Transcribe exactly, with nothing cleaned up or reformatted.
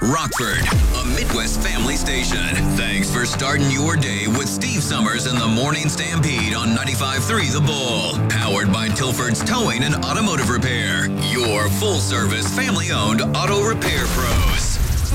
Rockford, a Midwest family station. Thanks for starting your day with Steve Summers and the Morning Stampede on ninety-five point three The Bull. Powered by Tilford's Towing and Automotive Repair. Your full-service, family-owned auto repair pros.